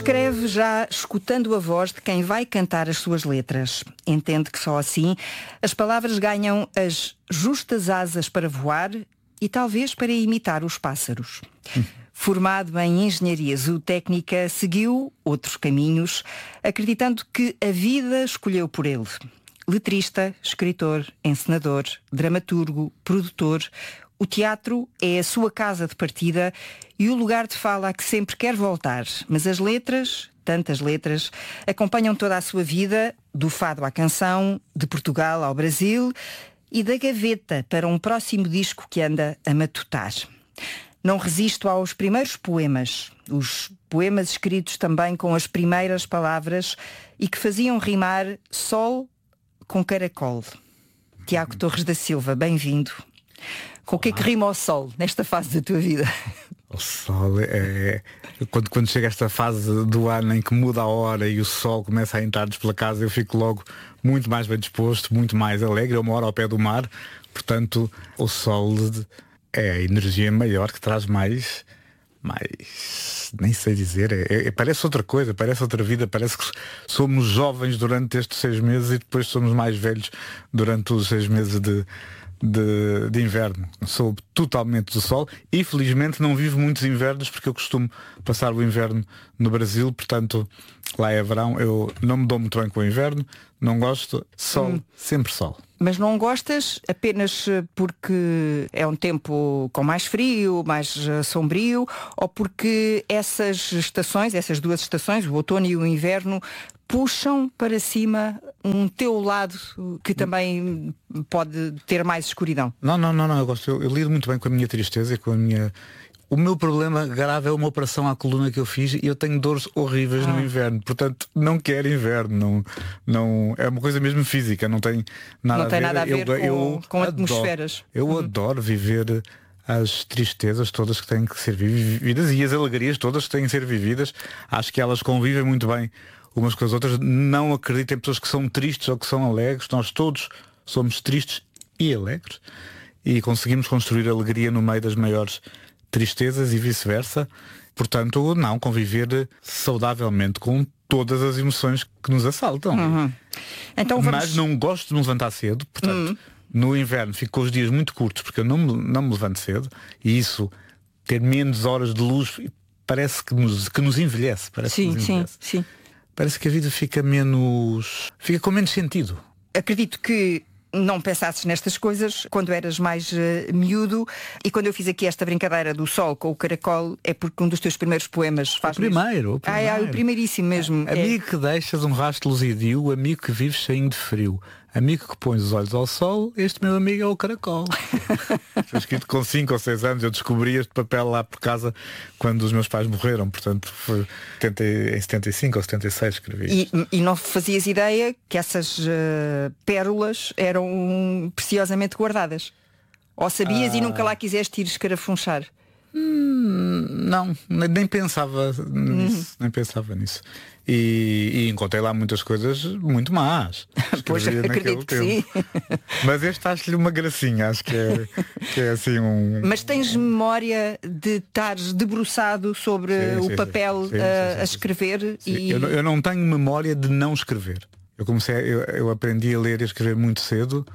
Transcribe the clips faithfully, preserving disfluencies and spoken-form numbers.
Escreve já escutando a voz de quem vai cantar as suas letras. Entende que só assim as palavras ganham as justas asas para voar e talvez para imitar os pássaros. Hum. Formado em engenharia zootécnica, seguiu outros caminhos, acreditando que a vida escolheu por ele. Letrista, escritor, encenador, dramaturgo, produtor, o teatro é a sua casa de partida e o lugar de fala a que sempre quer voltar. Mas as letras, tantas letras, acompanham toda a sua vida, do fado à canção, de Portugal ao Brasil e da gaveta para um próximo disco que anda a matutar. Não resisto aos primeiros poemas, os poemas escritos também com as primeiras palavras e que faziam rimar sol com caracol. Tiago Torres da Silva, bem-vindo. Com o que é que rima o sol nesta fase da tua vida? O sol é... Quando, quando chega esta fase do ano em que muda a hora e o sol começa a entrar-nos pela casa, eu fico logo muito mais bem disposto, muito mais alegre. Eu moro ao pé do mar, portanto o sol é a energia maior que traz mais... mais nem sei dizer, é, é, parece outra coisa, parece outra vida, parece que somos jovens durante estes seis meses e depois somos mais velhos durante os seis meses de... De, de inverno. Sou totalmente do sol e felizmente não vivo muitos invernos porque eu costumo passar o inverno no Brasil, portanto lá é verão, eu não me dou muito bem com o inverno, não gosto, sol, hum. sempre sol. Mas não gostas apenas porque é um tempo com mais frio, mais sombrio, ou porque essas estações, essas duas estações, o outono e o inverno, puxam para cima um teu lado que também pode ter mais escuridão? Não, não, não, não eu gosto, eu, eu lido muito bem com a minha tristeza e com a minha... O meu problema grave é uma operação à coluna que eu fiz e eu tenho dores horríveis ah. no inverno, portanto não quero inverno, não, não, é uma coisa mesmo física, não tem nada não a tem ver, nada a ver eu, com, eu com adoro, atmosferas. Eu uhum. adoro viver as tristezas todas que têm que ser vividas e as alegrias todas que têm que ser vividas, acho que elas convivem muito bem umas com as outras. Não acredito em pessoas que são tristes ou que são alegres, nós todos somos tristes e alegres e conseguimos construir alegria no meio das maiores tristezas e vice-versa. Portanto, não, conviver saudavelmente com todas as emoções que nos assaltam. Uhum. Então, vamos... Mas não gosto de me levantar cedo, portanto, uhum. no inverno fico com os dias muito curtos porque eu não me, não me levanto cedo e isso, ter menos horas de luz, parece que nos, que nos envelhece. Parece sim, que nos envelhece. sim, sim. Parece que a vida fica menos... fica com menos sentido. Acredito que não pensasses nestas coisas quando eras mais uh, miúdo e quando eu fiz aqui esta brincadeira do sol com o caracol é porque um dos teus primeiros poemas faz o primeiro, o primeiro. Ah, é o primeiríssimo mesmo. É. Amigo que deixas um rastro luzidio, amigo que vives cheio de frio, amigo que pões os olhos ao sol, este meu amigo é o caracol. Foi escrito com cinco ou seis anos, eu descobri este papel lá por casa quando os meus pais morreram, portanto foi em setenta e cinco ou setenta e seis escrevi isto. E, e não fazias ideia que essas uh, pérolas eram preciosamente guardadas? Ou sabias ah. e nunca lá quiseste ir escarafunchar? Hum, não, nem pensava nisso, uhum. nem pensava nisso. E, e encontrei lá muitas coisas muito más. Pois acredito que sim. Mas este acho-lhe uma gracinha, acho que é, que é assim um... Mas tens memória de estares debruçado sobre sim, sim, o papel sim, sim, sim, a, a escrever? Sim. E... Eu, eu não tenho memória de não escrever. Eu comecei, eu, eu aprendi a ler e a escrever muito cedo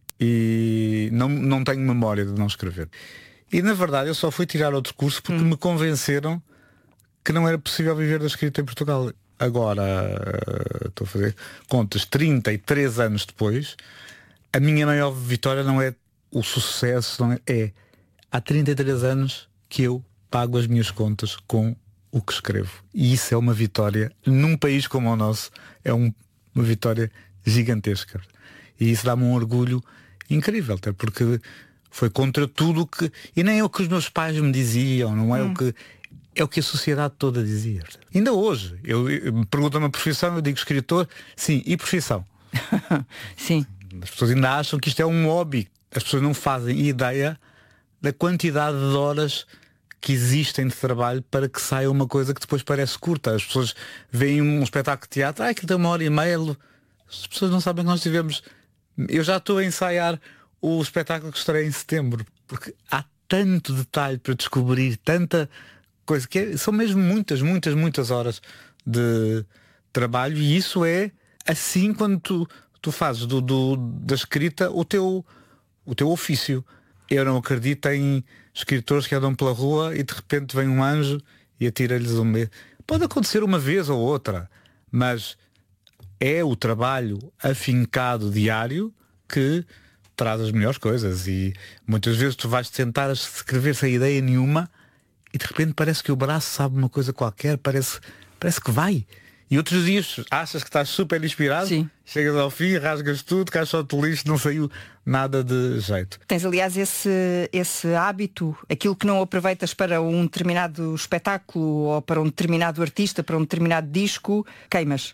e não, não tenho memória de não escrever. E na verdade eu só fui tirar outro curso porque hum. me convenceram que não era possível viver da escrita em Portugal. Agora, estou a fazer contas, trinta e três anos depois, a minha maior vitória não é o sucesso, não é, é há trinta e três anos que eu pago as minhas contas com o que escrevo. E isso é uma vitória, num país como o nosso, é um, uma vitória gigantesca. E isso dá-me um orgulho incrível, até porque foi contra tudo que... E nem é o que os meus pais me diziam, não é hum. o que... É o que a sociedade toda dizia. Ainda hoje, eu, eu me perguntam uma profissão, eu digo escritor, sim, e profissão? Sim. As pessoas ainda acham que isto é um hobby. As pessoas não fazem ideia da quantidade de horas que existem de trabalho para que saia uma coisa que depois parece curta. As pessoas veem um espetáculo de teatro, ah, que tem uma hora e meia. As pessoas não sabem que nós tivemos... Eu já estou a ensaiar o espetáculo que estarei em setembro, porque há tanto detalhe para descobrir, tanta... coisa que é, são mesmo muitas, muitas, muitas horas de trabalho, e isso é assim quando tu, tu fazes do, do, da escrita o teu, o teu ofício. Eu não acredito em escritores que andam pela rua e de repente vem um anjo e atira-lhes um medo. Pode acontecer uma vez ou outra, mas é o trabalho afincado diário que traz as melhores coisas. E muitas vezes tu vais tentar escrever sem ideia nenhuma e de repente parece que o braço sabe uma coisa qualquer, parece, parece que vai. E outros dias achas que estás super inspirado, Sim. Chegas ao fim, rasgas tudo, caixote de lixo, não saiu nada de jeito. Tens, aliás, esse, esse hábito, aquilo que não aproveitas para um determinado espetáculo ou para um determinado artista, para um determinado disco, queimas?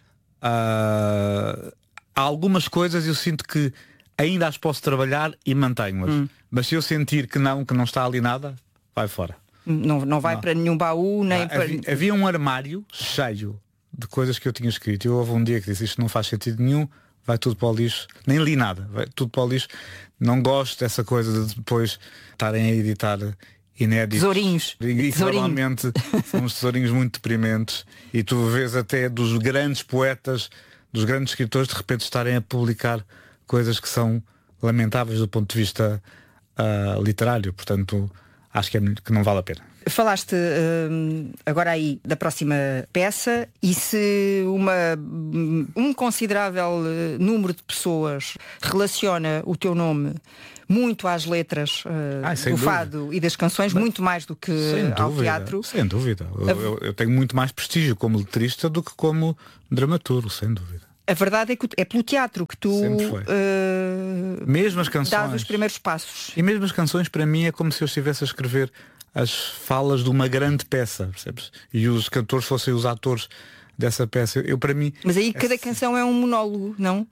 Uh, há algumas coisas eu sinto que ainda as posso trabalhar e mantenho-as. Hum. Mas se eu sentir que não, que não está ali nada, vai fora. Não, não vai não. para nenhum baú, nem ah, para... havia, havia um armário cheio de coisas que eu tinha escrito. Eu houve um dia que disse, isto não faz sentido nenhum, vai tudo para o lixo. Nem li nada, vai tudo para o lixo. Não gosto dessa coisa de depois estarem a editar inéditos. Tesourinhos. E, e normalmente são uns tesourinhos muito deprimentes. E tu vês até dos grandes poetas, dos grandes escritores, de repente estarem a publicar coisas que são lamentáveis do ponto de vista uh, literário. Portanto, acho que, é, que não vale a pena. Falaste uh, agora aí da próxima peça, e se uma, um considerável número de pessoas relaciona o teu nome muito às letras uh, ah, do fado e das canções, mas, muito mais do que ao dúvida, teatro. Sem dúvida. Eu, eu, eu tenho muito mais prestígio como letrista do que como dramaturgo, sem dúvida. A verdade é que é pelo teatro que tu uh, mesmo as canções, dás os primeiros passos. E mesmo as canções, para mim, é como se eu estivesse a escrever as falas de uma grande peça, percebes? E os cantores fossem os atores dessa peça. Eu, para mim... Mas aí cada é... canção é um monólogo, não?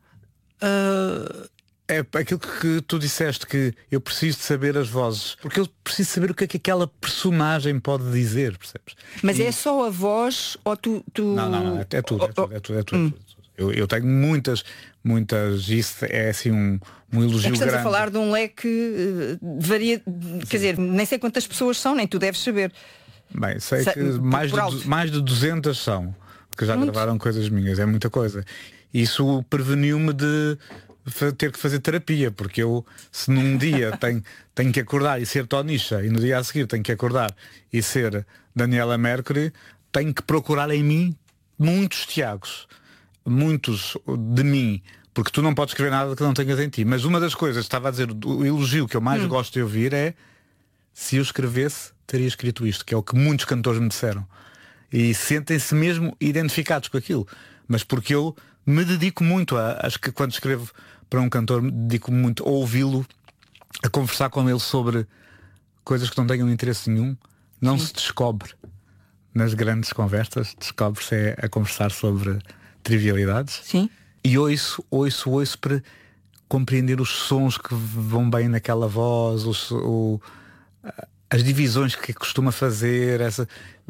Uh, é aquilo que tu disseste, que eu preciso de saber as vozes, porque eu preciso saber o que é que aquela personagem pode dizer, percebes? Mas e... é só a voz ou tu... tu... Não, não, não, é, é tudo, é tudo, é tudo, é tudo. Hum. Eu, eu tenho muitas, muitas, isso é assim um, um elogio é que estamos grande. a falar de um leque uh, varia, quer dizer, nem sei quantas pessoas são, nem tu deves saber. Bem, sei Sa que mais de, mais de duzentas são, que já Muito. gravaram coisas minhas, é muita coisa. Isso preveniu-me de ter que fazer terapia, porque eu, se num dia tenho, tenho que acordar e ser Tonicha, e no dia a seguir tenho que acordar e ser Daniela Mercury, tenho que procurar em mim muitos Tiagos. Muitos de mim, porque tu não podes escrever nada que não tenhas em ti. Mas uma das coisas, estava a dizer, o elogio que eu mais hum. gosto de ouvir é: se eu escrevesse, teria escrito isto, que é o que muitos cantores me disseram. E sentem-se mesmo identificados com aquilo. Mas porque eu me dedico muito a, acho que quando escrevo para um cantor, me dedico muito a ouvi-lo, a conversar com ele sobre coisas que não tenham interesse nenhum. Não Sim. se descobre nas grandes conversas, descobre-se a conversar sobre trivialidades. Sim. E ouço, ouço, ouço para compreender os sons que vão bem naquela voz, os, o, as divisões que costuma fazer, essa,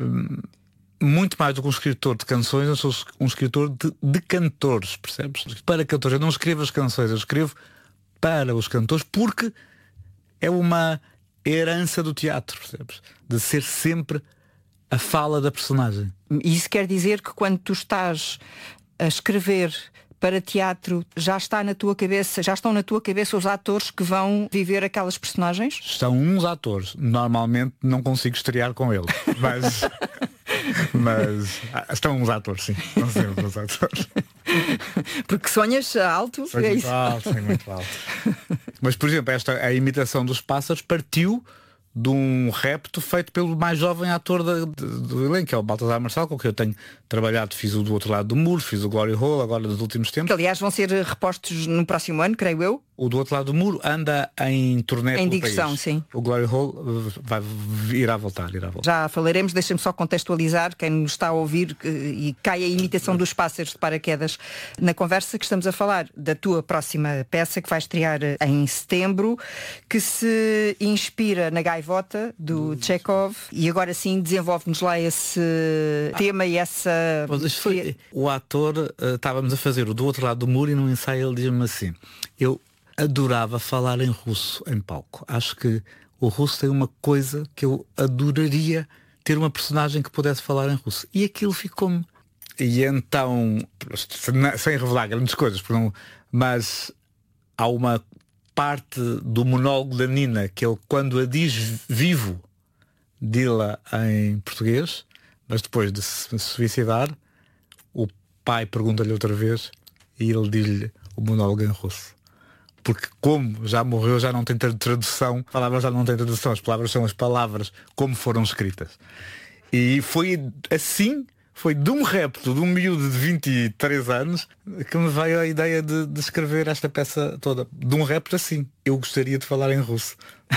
muito mais do que um escritor de canções, eu sou um escritor de, de cantores, percebes? Para cantores, eu não escrevo as canções, eu escrevo para os cantores, porque é uma herança do teatro, percebes? De ser sempre a fala da personagem. Isso quer dizer que quando tu estás a escrever para teatro, já está na tua cabeça, já estão na tua cabeça os atores que vão viver aquelas personagens? Estão uns atores. Normalmente não consigo estrear com eles. Mas, mas estão uns atores, sim. Estão sempre uns atores. Porque sonhas alto? Sonho é muito isso? alto, sonho muito alto. Mas, por exemplo, esta, a imitação dos pássaros partiu de um repto feito pelo mais jovem ator da, de, do elenco, que é o Baltasar Marçal, com quem eu tenho trabalhado. Fiz o Do Outro Lado do Muro, fiz o Glory Hole agora nos últimos tempos. Que aliás vão ser repostos no próximo ano, creio eu. O Do Outro Lado do Muro anda em turnê em pelo digressão, país. Sim. O Glory Hole vai, irá voltar, irá voltar. Já falaremos, deixa-me só contextualizar quem nos está a ouvir e cai a imitação dos pássaros de paraquedas na conversa, que estamos a falar da tua próxima peça, que vai estrear em setembro, que se inspira na Gaivota do Chekhov, e agora sim desenvolve-nos lá esse ah. tema e essa... Pois, foi, o ator, uh, estávamos a fazer o Do Outro Lado do Muro e no ensaio ele diz-me assim: eu adorava falar em russo em palco. Acho que o russo tem uma coisa que eu adoraria ter, uma personagem que pudesse falar em russo. E aquilo ficou-me. E então, sem revelar grandes coisas, mas há uma parte do monólogo da Nina que ele, quando a diz vivo, dila em português, mas depois de se suicidar, o pai pergunta-lhe outra vez e ele diz-lhe o monólogo em russo. Porque como já morreu, já não tem tradução, as palavras já não têm tradução, as palavras são as palavras como foram escritas. E foi assim, foi de um repto, de um miúdo de vinte e três anos, que me veio a ideia de, de escrever esta peça toda. De um repto assim. Eu gostaria de falar em russo.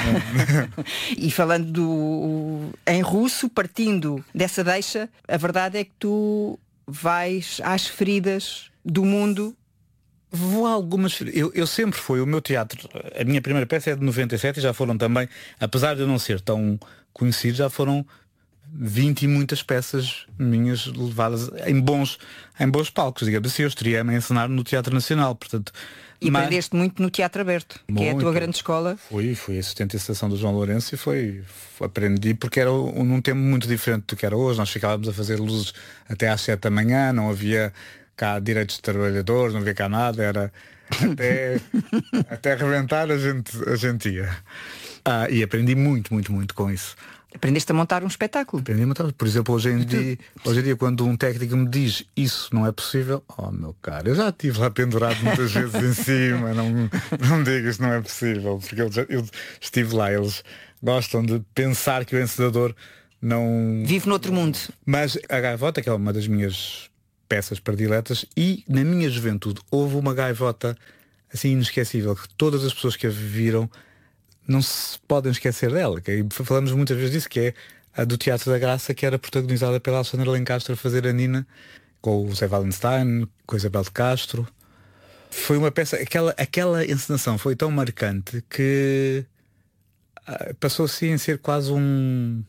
E falando do, em russo, partindo dessa deixa, a verdade é que tu vais às feridas do mundo. Vou a algumas. Eu, eu sempre fui, o meu teatro, a minha primeira peça é de noventa e sete e já foram também, apesar de eu não ser tão conhecido, já foram vinte e muitas peças minhas levadas em bons, em bons palcos, digamos assim. Eu estaria-me a ensinar no Teatro Nacional, portanto. E mas... aprendeste muito no Teatro Aberto, que muito. É a tua grande escola. Fui, fui assistente de estação do João Lourenço e foi, foi, aprendi porque era num tempo muito diferente do que era hoje. Nós ficávamos a fazer luzes até às sete da manhã, não havia cá direitos de trabalhadores, não havia cá nada, era até, até reventar a gente, a gente ia. Ah, e aprendi muito, muito, muito com isso. Aprendeste a montar um espetáculo. Aprendi a montar. Por exemplo, hoje em, dia, hoje em dia, quando um técnico me diz isso não é possível, oh meu caro, eu já estive lá pendurado muitas vezes em cima, não, não me digas que não é possível, porque eu, já, eu estive lá, eles gostam de pensar que o encenador não... Vive noutro mundo. Mas a Gaivota, que é uma das minhas peças prediletas, e na minha juventude houve uma gaivota assim inesquecível, que todas as pessoas que a viram não se podem esquecer dela, que falamos muitas vezes disso, que é a do Teatro da Graça, que era protagonizada pela Alexandra Lencastre a fazer a Nina, com o Zé Wallenstein, com a Isabel de Castro. Foi uma peça, aquela, aquela encenação foi tão marcante que uh, passou assim a ser quase um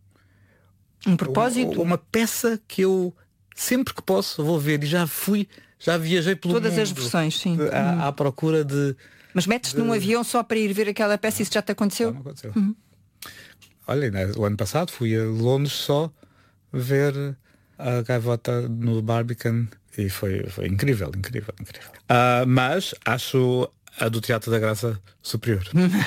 um propósito, uma, uma peça que eu sempre que posso vou ver, e já fui, já viajei pelo todas mundo, as versões, sim. À, uhum. à procura de... Mas metes-te de... num avião só para ir ver aquela peça, isso já te aconteceu? Já não aconteceu. Uhum. Olha, né, o ano passado fui a Londres só ver a Gaivota no Barbican e foi, foi incrível, incrível, incrível. Uh, mas acho a do Teatro da Graça superior.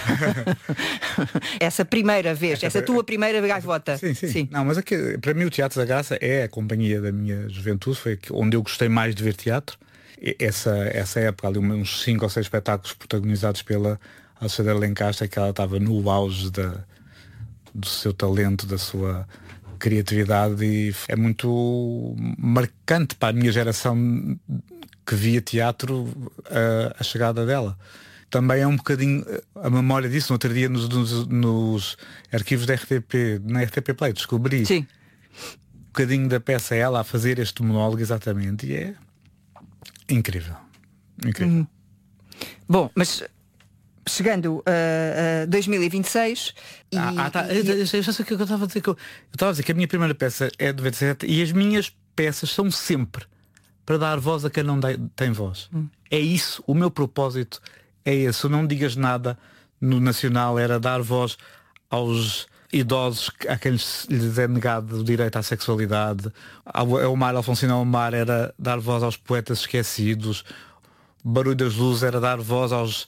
Essa primeira vez, essa, essa tua primeira Gaivota. Sim, sim, sim. Não, mas aqui, para mim o Teatro da Graça é a companhia da minha juventude, foi onde eu gostei mais de ver teatro. Essa, essa época, ali uns cinco ou seis espetáculos protagonizados pela Alexandra Lencastre, que ela estava no auge da, do seu talento, da sua criatividade, e é muito marcante para a minha geração que via teatro a, a chegada dela. Também é um bocadinho a memória disso. No outro dia nos, nos, nos arquivos da R T P, na R T P Play, descobri Sim. um bocadinho da peça, ela a fazer este monólogo exatamente, e é incrível, incrível. Uhum. Bom, mas chegando a uh, uh, dois mil e vinte e seis e, ah, ah, tá. e... Eu já sei o que eu estava a dizer, que eu estava a dizer que a minha primeira peça é de noventa e sete e as minhas peças são sempre para dar voz a quem não tem voz. Hum. É isso, o meu propósito é esse. Não digas nada no Nacional, era dar voz aos idosos a quem lhes é negado o direito à sexualidade. O Mar Alfonsino Omar era dar voz aos poetas esquecidos. O Barulho das Luzes era dar voz aos,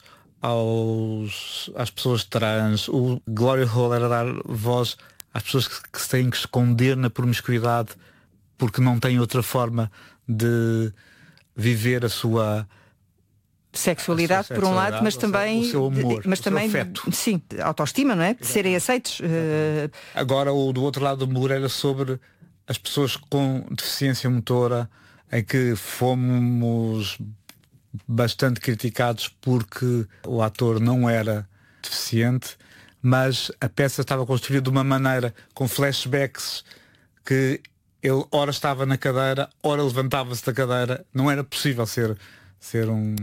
aos às pessoas trans. O Glory Hole era dar voz às pessoas que, que se têm que esconder na promiscuidade porque não têm outra forma de viver a sua sexualidade, por um lado, mas também o seu amor, mas o também seu afeto. Sim, autoestima, não é? De serem aceitos. Uh... Agora o do outro lado do muro era sobre as pessoas com deficiência motora, em que fomos bastante criticados porque o ator não era deficiente, mas a peça estava construída de uma maneira com flashbacks que ele ora estava na cadeira, ora levantava-se da cadeira, não era possível ser, ser um...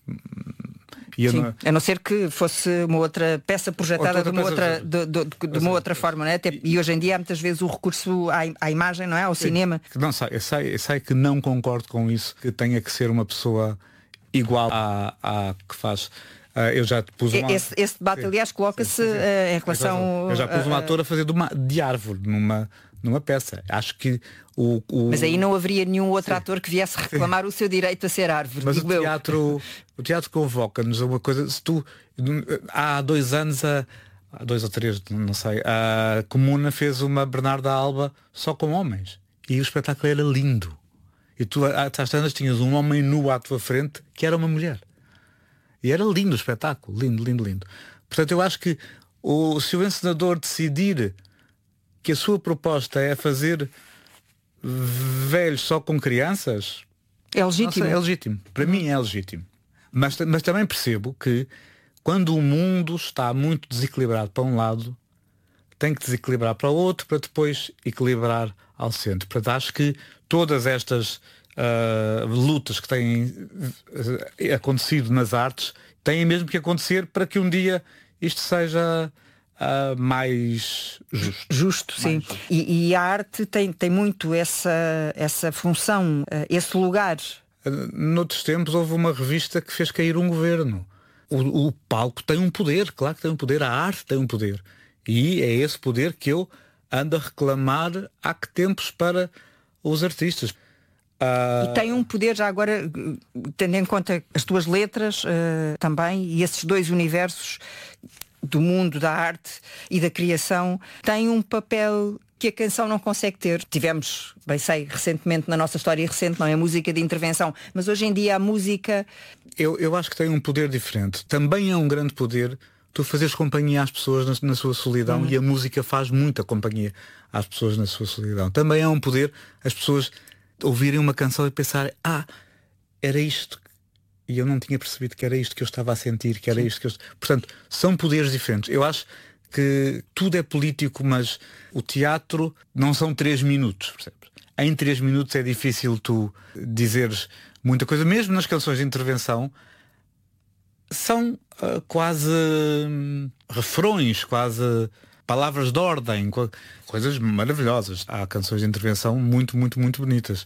Sim, não... a não ser que fosse uma outra peça projetada outra de, uma outra, de, de, de, de uma outra forma, não é? Até, e hoje em dia há muitas vezes o recurso à, à imagem, não é? Ao Sim. cinema. Não, sei, eu, sei, eu sei que não concordo com isso, que tenha que ser uma pessoa igual à, à que faz. Uh, eu já pus uma... esse, esse debate, sim. aliás, coloca-se uh, em relação... Eu já pus um ator a fazer de, uma, de árvore numa, numa peça. Acho que o, o... Mas aí não haveria nenhum outro Sim. ator que viesse reclamar Sim. o seu direito a ser árvore. Mas o teatro, o teatro convoca-nos a uma coisa. Se tu há dois anos a, há dois ou três, não sei, a Comuna fez uma Bernarda Alba só com homens. E o espetáculo era lindo. E tu às tantas tinhas um homem nu à tua frente que era uma mulher. E era lindo o espetáculo, lindo, lindo, lindo. Portanto, eu acho que o, se o encenador decidir que a sua proposta é fazer velhos só com crianças, é legítimo. Sei, é legítimo. Para uhum. mim é legítimo. Mas, mas também percebo que quando o mundo está muito desequilibrado para um lado, tem que desequilibrar para o outro para depois equilibrar ao centro. Portanto, acho que todas estas uh, lutas que têm uh, acontecido nas artes têm mesmo que acontecer para que um dia isto seja uh, mais justo. Justo, mais sim. Justo. E, e a arte tem, tem muito essa, essa função, uh, esse lugar. Uh, noutros tempos houve uma revista que fez cair um governo. O, o palco tem um poder, claro que tem um poder, a arte tem um poder. E é esse poder que eu ando a reclamar há que tempos para os artistas. Uh... E tem um poder já agora, tendo em conta as tuas letras uh, também, e esses dois universos do mundo da arte e da criação, tem um papel que a canção não consegue ter. Tivemos, bem sei, recentemente na nossa história recente, não é a música de intervenção, mas hoje em dia a música... Eu, eu acho que tem um poder diferente. Também é um grande poder tu fazeres companhia às pessoas na, na sua solidão, uhum. e a música faz muita companhia às pessoas na sua solidão. Também é um poder as pessoas ouvirem uma canção e pensarem, ah, era isto, e eu não tinha percebido que era isto que eu estava a sentir, que era Sim. isto que eu... Portanto, são poderes diferentes. Eu acho que tudo é político, mas o teatro não são três minutos, percebes? Em três minutos é difícil tu dizeres muita coisa, mesmo nas canções de intervenção. São uh, quase hum, refrões, quase palavras de ordem, co coisas maravilhosas. Há canções de intervenção muito, muito, muito bonitas.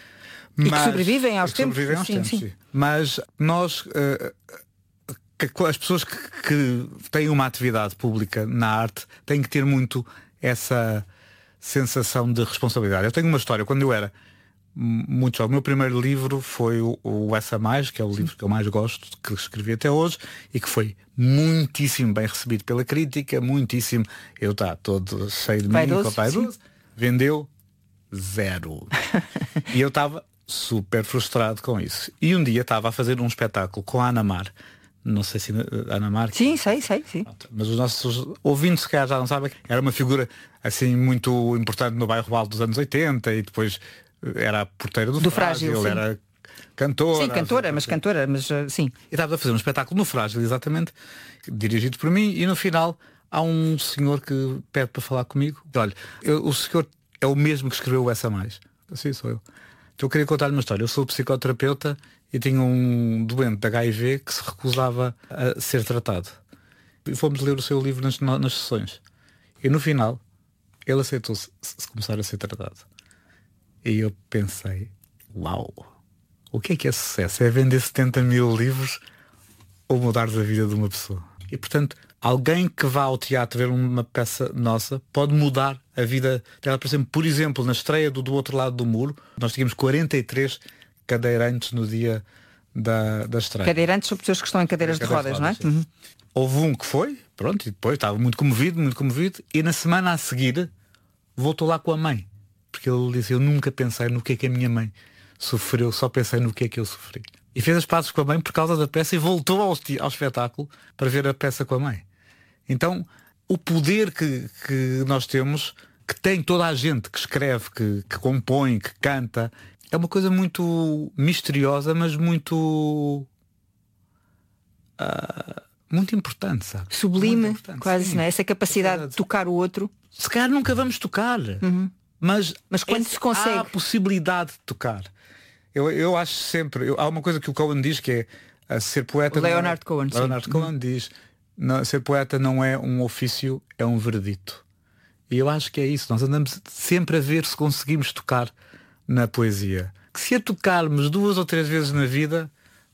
E mas, que sobrevivem aos que tempos. Sobrevivem aos sim, tempos sim. Sim. Mas nós, uh, que, as pessoas que, que têm uma atividade pública na arte têm que ter muito essa sensação de responsabilidade. Eu tenho uma história, quando eu era muito jovem, o meu primeiro livro foi o, o Essa Mais, que é o livro que eu mais gosto, que escrevi até hoje, e que foi muitíssimo bem recebido pela crítica, muitíssimo. Eu tá todo cheio de mim, com o pai doce. Vendeu zero. E eu estava super frustrado com isso. E um dia estava a fazer um espetáculo com a Ana Mar. Não sei se a Ana Mar. Sim, sei, sei, sim. Mas os nossos ouvintes se calhar já não sabem. Era uma figura assim muito importante no bairro Alto dos anos oitenta, e depois era a porteira do, do Frágil, Frágil era cantora. Sim, cantora, mas cantora, mas uh, sim. E estava a fazer um espetáculo no Frágil, exatamente, dirigido por mim, e no final há um senhor que pede para falar comigo. Olha, eu, o senhor é o mesmo que escreveu o Essa Mais. Assim sou eu. Então eu queria contar-lhe uma história. Eu sou psicoterapeuta e tinha um doente de H I V que se recusava a ser tratado. E fomos ler o seu livro nas, nas sessões. E no final, ele aceitou-se se começar a ser tratado. E eu pensei, uau, o que é que é sucesso? É vender setenta mil livros ou mudares a vida de uma pessoa? E portanto, alguém que vá ao teatro ver uma peça nossa pode mudar a vida dela. Por exemplo, por exemplo, na estreia do Do Outro Lado do Muro, nós tínhamos quarenta e três cadeirantes no dia da, da estreia. Cadeirantes são pessoas que estão em cadeiras, cadeiras de rodas, de rodas, não é? Uhum. Houve um que foi, pronto, e depois estava muito comovido, muito comovido, e na semana a seguir voltou lá com a mãe. Porque ele disse, eu nunca pensei no que é que a minha mãe sofreu, só pensei no que é que eu sofri. E fez as pazes com a mãe por causa da peça e voltou ao, ao espetáculo para ver a peça com a mãe. Então, o poder que, que nós temos, que tem toda a gente que escreve, que, que compõe, que canta, é uma coisa muito misteriosa, mas muito... Uh, muito importante, sabe? Sublime, importante, quase, sim. Não é? Essa capacidade de tocar o outro. Se calhar nunca vamos tocar. Uhum. Mas, mas quando se consegue, há a possibilidade de tocar. Eu, eu acho sempre, eu, há uma coisa que o Cohen diz que é uh, ser poeta. Leonard é, Cohen. Leonard Cohen uhum. diz, não, ser poeta não é um ofício, é um veredito. E eu acho que é isso. Nós andamos sempre a ver se conseguimos tocar na poesia. Que se a tocarmos duas ou três vezes na vida,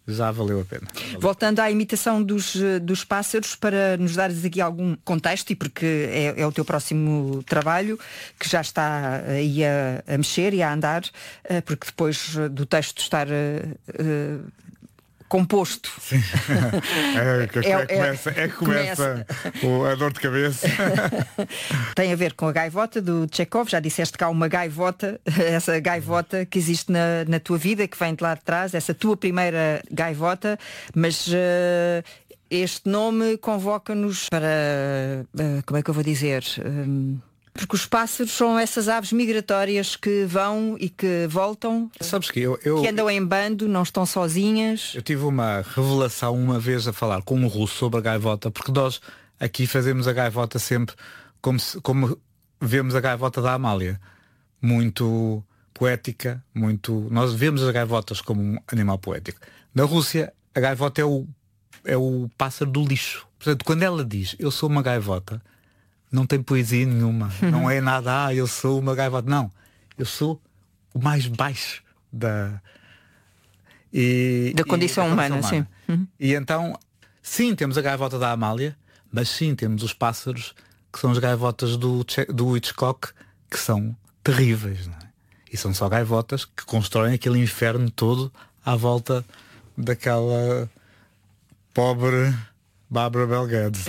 já valeu a pena. Valeu. Voltando à imitação dos, dos pássaros, para nos dares aqui algum contexto, e porque é, é o teu próximo trabalho, que já está aí a, a mexer e a andar, porque depois do texto estar uh, composto. Sim. É, que, é, é, começa, é que começa, começa. a dor de cabeça. Tem a ver com a gaivota do Chekhov. Já disseste que há uma gaivota, essa gaivota que existe na, na tua vida, que vem de lá de trás, essa tua primeira gaivota, mas uh, este nome convoca-nos para, uh, como é que eu vou dizer... Um, porque os pássaros são essas aves migratórias que vão e que voltam. Sabes que eu, eu... que andam em bando, não estão sozinhas. Eu tive uma revelação uma vez a falar com um russo sobre a gaivota, porque nós aqui fazemos a gaivota sempre como, se, como vemos a gaivota da Amália. Muito poética, muito... Nós vemos as gaivotas como um animal poético. Na Rússia, a gaivota é o, é o pássaro do lixo. Portanto, quando ela diz, eu sou uma gaivota, não tem poesia nenhuma. Não é nada, ah, eu sou uma gaivota. Não. Eu sou o mais baixo da... E, da condição e, humana, condição humana, sim. Uhum. E então, sim, temos a gaivota da Amália, mas sim, temos os pássaros que são as gaivotas do, do Hitchcock, que são terríveis, não é? E são só gaivotas que constroem aquele inferno todo à volta daquela pobre... Bárbara Bel Guedes.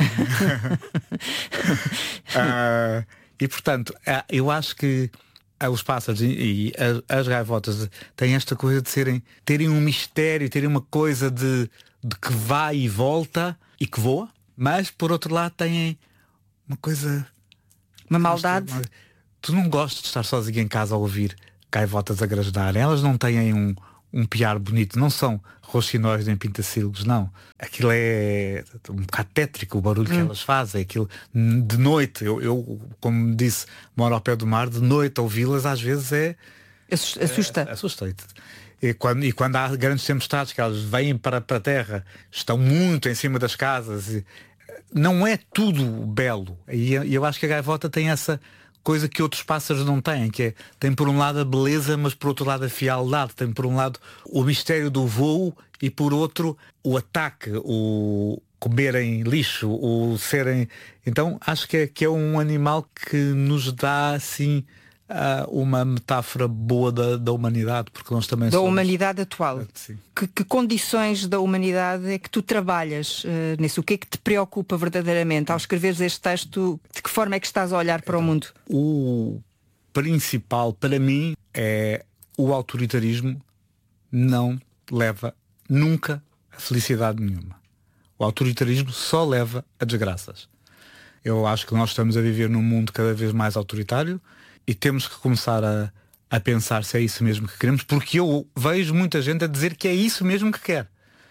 uh, e portanto, uh, eu acho que uh, os pássaros e, e as, as gaivotas têm esta coisa de serem, terem um mistério, terem uma coisa de, de que vai e volta e que voa, mas por outro lado têm uma coisa, uma maldade. Uma, tu não gostas de estar sozinho em casa a ouvir gaivotas a grasnarem. Elas não têm um um piar bonito, não são roxinóis nem pintacilgos, não. Aquilo é um bocado tétrico, o barulho hum. que elas fazem. Aquilo, de noite, eu, eu como disse, moro ao pé do mar, de noite ouvi-las às vezes é... Assusta. É, assusta. E quando, e quando há grandes tempestades, que elas vêm para, para a terra, estão muito em cima das casas, e não é tudo belo. E eu, eu acho que a gaivota tem essa... coisa que outros pássaros não têm, que é, tem por um lado a beleza, mas por outro lado a fialdade, tem por um lado o mistério do voo e por outro o ataque, o comerem lixo, o serem... Então acho que é, que é um animal que nos dá assim uh, uma metáfora boa da, da humanidade, porque nós também da somos... humanidade atual. Sim. Que, que condições da humanidade é que tu trabalhas uh, nisso? O que é que te preocupa verdadeiramente ao escreveres este texto? De que forma é que estás a olhar para o mundo? O principal para mim é o autoritarismo não leva nunca a felicidade nenhuma. O autoritarismo só leva a desgraças. Eu acho que nós estamos a viver num mundo cada vez mais autoritário e temos que começar a, a pensar se é isso mesmo que queremos, porque eu vejo muita gente a dizer que é isso mesmo que quer.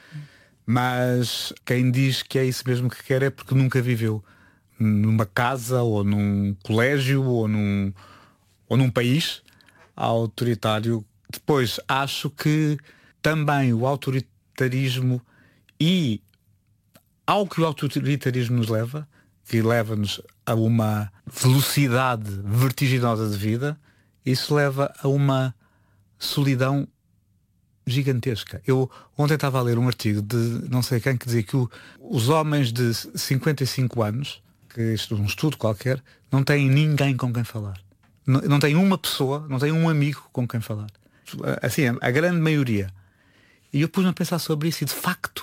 Mas quem diz que é isso mesmo que quer é porque nunca viveu numa casa ou num colégio ou num, ou num país autoritário. Depois acho que também o autoritarismo e ao que o autoritarismo nos leva, que leva-nos a uma velocidade vertiginosa de vida, isso leva a uma solidão gigantesca. Eu ontem estava a ler um artigo de não sei quem que dizia que o, os homens de cinquenta e cinco anos, que isto é um estudo qualquer, não têm ninguém com quem falar. Não, não têm uma pessoa, não têm um amigo com quem falar. Assim, a grande maioria. E eu pus-me a pensar sobre isso e de facto,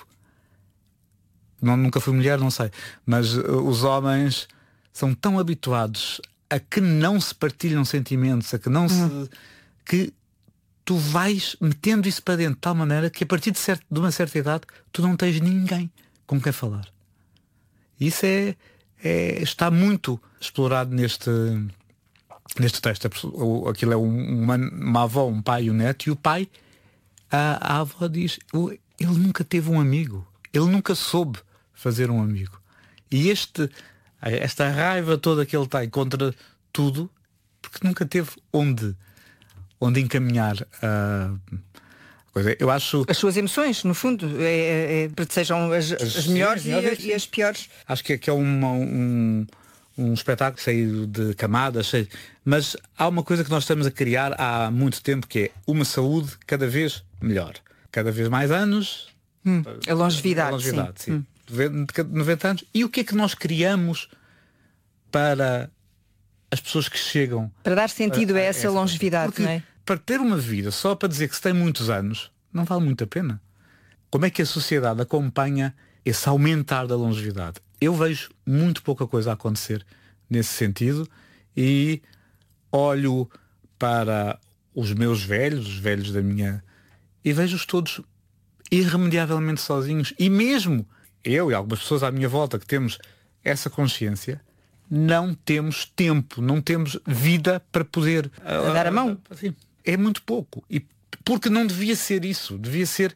não, nunca fui mulher, não sei, mas uh, os homens são tão habituados a que não se partilham sentimentos, a que não hum. se... que tu vais metendo isso para dentro de tal maneira que a partir de, certo, de uma certa idade tu não tens ninguém com quem falar. Isso é, é está muito explorado neste neste texto. Aquilo é uma, uma avó, um pai e um neto, e o pai, a, a avó diz, ele nunca teve um amigo, ele nunca soube fazer um amigo. E este, esta raiva toda que ele tem contra tudo, porque nunca teve onde onde encaminhar a coisa. Eu acho... As suas emoções, no fundo, é, é, para que sejam as, as, as melhores sim, e, sim. e as piores. Acho que é, que é uma, um, um espetáculo cheio de camadas, cheio... mas há uma coisa que nós estamos a criar há muito tempo, que é uma saúde cada vez melhor. Cada vez mais anos, Hum, a longevidade, a longevidade sim. sim. Hum. noventa anos. E o que é que nós criamos para as pessoas que chegam? Para dar sentido a, a essa, essa longevidade, porque, não é? Para ter uma vida só para dizer que se tem muitos anos, não vale muito a pena. Como é que a sociedade acompanha esse aumentar da longevidade? Eu vejo muito pouca coisa a acontecer nesse sentido e olho para os meus velhos, os velhos da minha, e vejo-os todos irremediavelmente sozinhos. E mesmo eu e algumas pessoas à minha volta que temos essa consciência, não temos tempo, não temos vida para poder a dar a mão. Assim, é muito pouco. E porque não devia ser isso, devia ser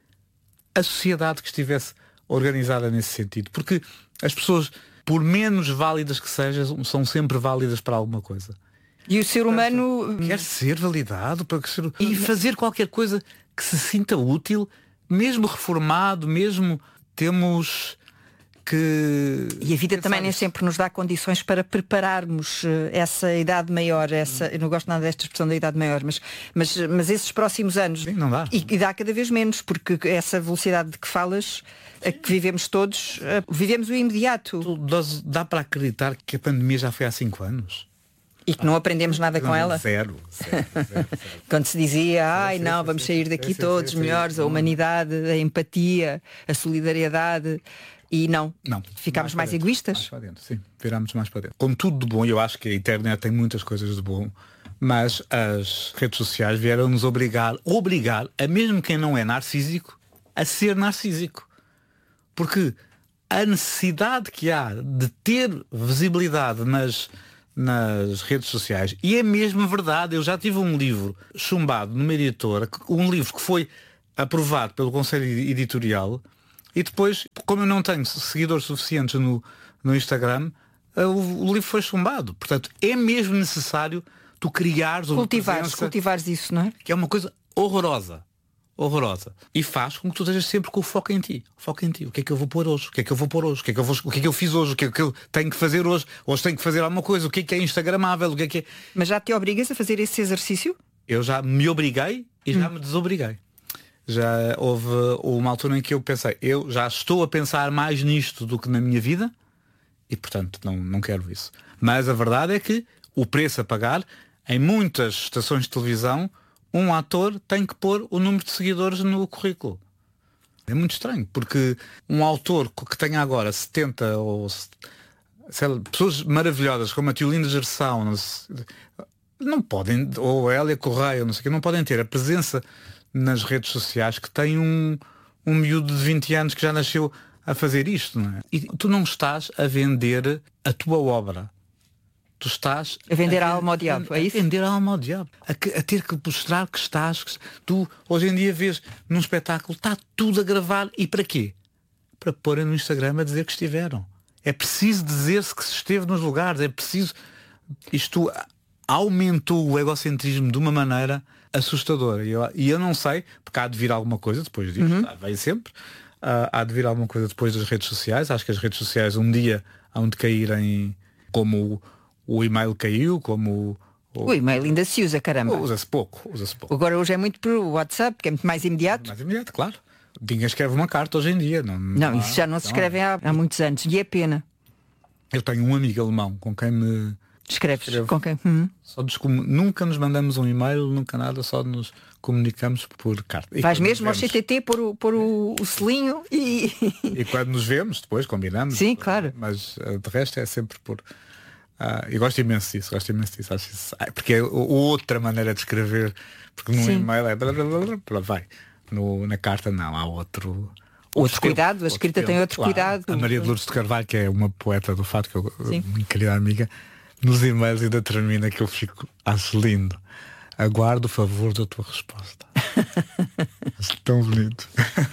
a sociedade que estivesse organizada nesse sentido. Porque as pessoas, por menos válidas que sejam, são sempre válidas para alguma coisa. E o ser humano quer ser validado para que ser... e fazer qualquer coisa que se sinta útil, mesmo reformado, mesmo temos que... E a vida também nem sempre nos dá condições para prepararmos essa idade maior, essa, eu não gosto nada desta expressão da idade maior, mas, mas, mas esses próximos anos. Sim, não dá. E, e dá cada vez menos, porque essa velocidade de que falas, a que vivemos todos, vivemos o imediato. Dá para acreditar que a pandemia já foi há cinco anos? E que não aprendemos nada com ela? Zero, zero, zero, zero. Quando se dizia, ai não, vamos sair daqui todos melhores, a humanidade, a empatia, a solidariedade, e não, não ficámos mais, mais egoístas? Mais para dentro, sim, virámos mais para dentro. Como tudo de bom, eu acho que a internet tem muitas coisas de bom, mas as redes sociais vieram nos obrigar, obrigar, a mesmo quem não é narcísico, a ser narcísico. Porque a necessidade que há de ter visibilidade nas... nas redes sociais, e é mesmo verdade, eu já tive um livro chumbado numa editora, um livro que foi aprovado pelo Conselho Editorial, e depois, como eu não tenho seguidores suficientes no, no Instagram, o, o livro foi chumbado. Portanto, é mesmo necessário tu criares uma cultivares, presença, cultivares isso, não é? Que é uma coisa horrorosa. Horrorosa. E faz com que tu estejas sempre com o foco em ti. O foco em ti. O que é que eu vou pôr hoje? O que é que eu vou pôr hoje? O que é que eu, vou, o que é que eu fiz hoje? O que é que eu tenho que fazer hoje? Hoje tenho que fazer alguma coisa. O que é que é instagramável? O que é que é... Mas já te obrigas a fazer esse exercício? Eu já me obriguei e já hum. me desobriguei. Já houve uma altura em que eu pensei, eu já estou a pensar mais nisto do que na minha vida e, portanto, não, não quero isso. Mas a verdade é que o preço a pagar, em muitas estações de televisão, um ator tem que pôr o número de seguidores no currículo. É muito estranho, porque um autor que tenha agora setenta ou sei lá, pessoas maravilhosas como a Tiolinda Gerção, não, não podem, ou a Hélia Correia, não sei o que, não podem ter a presença nas redes sociais que tem um, um miúdo de vinte anos que já nasceu a fazer isto, não é? E tu não estás a vender a tua obra. Tu estás a vender a, a alma ao diabo, é isso? A vender a alma ao diabo. A, a ter que mostrar que estás. Que, tu, hoje em dia, vês num espetáculo, está tudo a gravar. E para quê? Para porem no Instagram a dizer que estiveram. É preciso dizer-se que se esteve nos lugares. É preciso. Isto aumentou o egocentrismo de uma maneira assustadora. E eu, e eu não sei, porque há de vir alguma coisa depois disto. Uhum. Vem sempre. Uh, há de vir alguma coisa depois das redes sociais. Acho que as redes sociais um dia hão de cair em como o e-mail caiu, como o, o e-mail ainda se usa, caramba. Usa-se pouco, usa-se pouco. Agora hoje é muito por WhatsApp, que é muito mais imediato. Mais imediato, claro. Ninguém escreve uma carta hoje em dia. Não, não, não isso já não se escreve há, há muitos anos. E é pena. Eu tenho um amigo alemão com quem me escreves, escrevo. Com quem? Uhum. Só nos, nunca nos mandamos um e-mail, nunca nada, só nos comunicamos por carta. Vais mesmo ao C T T pôr o, pôr o, o selinho e... e quando nos vemos, depois combinamos. Sim, claro. Mas de resto é sempre por... Ah, eu gosto imenso disso, gosto imenso disso, acho isso, porque é outra maneira de escrever, porque no Sim. e-mail é blá, blá, blá, blá, vai, no, na carta não, há outro outro, outro cuidado, a escrita tem outro claro. cuidado. A Maria de Lourdes de Carvalho, que é uma poeta do fato, que eu, minha querida amiga, nos e-mails ainda termina que eu fico, acho lindo, aguardo o favor da tua resposta. Acho tão bonito.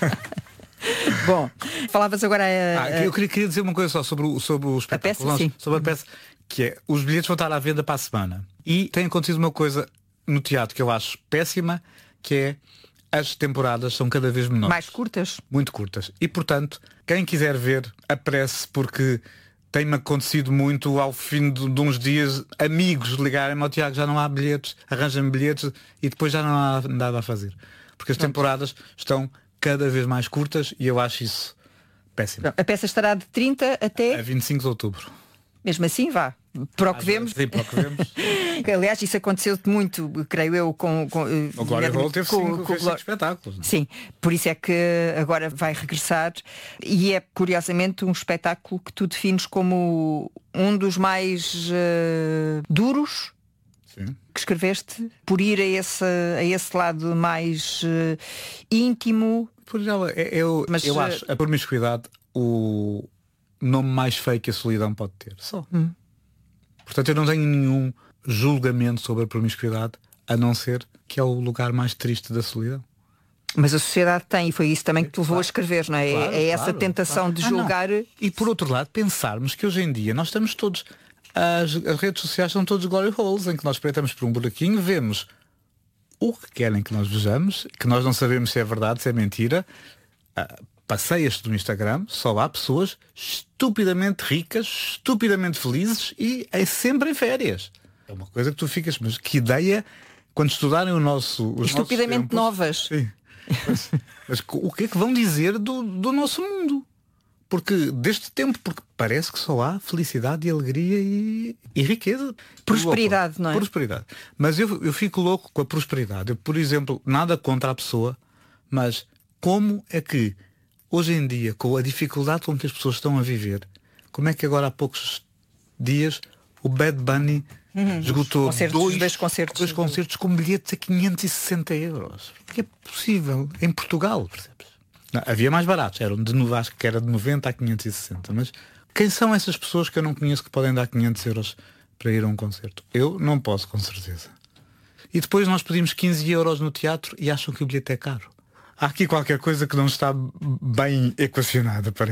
Bom, falavas agora a, ah, eu queria, queria dizer uma coisa só sobre o, sobre o espetáculo, a peça, sim. sobre a peça, que é, os bilhetes vão estar à venda para a semana. E tem acontecido uma coisa no teatro que eu acho péssima, que é as temporadas são cada vez menores. Mais curtas. Muito curtas. E portanto, quem quiser ver, apresse, porque tem-me acontecido muito ao fim de, de uns dias, amigos ligarem-me ao Tiago, já não há bilhetes, arranjam-me bilhetes e depois já não há nada a fazer. Porque as temporadas estão cada vez mais curtas e eu acho isso péssimo. A peça estará de trinta até... A vinte e cinco de outubro. Mesmo assim, vá. Para o que vemos. Sim, para o que vemos. Aliás, isso aconteceu muito, creio eu, com, com o Glory Hall teve com, cinco, com, fez com cinco espetáculos. Sim, por isso é que agora vai regressar e é curiosamente um espetáculo que tu defines como um dos mais uh, duros. Sim. Que escreveste, por ir a esse, a esse lado mais uh, íntimo. Por ela, eu, Mas, eu acho a promiscuidade o nome mais feio que a solidão pode ter. Só. Hum. Portanto, eu não tenho nenhum julgamento sobre a promiscuidade, a não ser que é o lugar mais triste da solidão. Mas a sociedade tem, e foi isso também que te levou claro. a escrever, não é? Claro, é essa claro, tentação claro. de Ah, julgar. Não. E por outro lado, pensarmos que hoje em dia nós estamos todos. As, as redes sociais são todos glory holes, em que nós espreitamos por um buraquinho, vemos o que querem que nós vejamos, que nós não sabemos se é verdade, se é mentira. Uh, Passeias-te no Instagram, só há pessoas estupidamente ricas, estupidamente felizes e é sempre em férias. É uma coisa que tu ficas, mas que ideia, quando estudarem o nosso os estupidamente tempos, novas. Sim. Mas, mas o que é que vão dizer do, do nosso mundo? Porque deste tempo, porque parece que só há felicidade e alegria e, e riqueza. Prosperidade, não é? Prosperidade. Mas eu, eu fico louco com a prosperidade. Eu, por exemplo, nada contra a pessoa, mas como é que hoje em dia, com a dificuldade com que as pessoas estão a viver, como é que agora há poucos dias o Bad Bunny uhum. esgotou concertos, dois, dois concertos, dois concertos com bilhetes a quinhentos e sessenta euros? Que é possível em Portugal, percebes? Não, havia mais baratos, eram de novo, acho que era de noventa a quinhentos e sessenta, mas quem são essas pessoas que eu não conheço que podem dar quinhentos euros para ir a um concerto? Eu não posso, com certeza. E depois nós pedimos quinze euros no teatro e acham que o bilhete é caro. Há aqui qualquer coisa que não está bem equacionada, parece.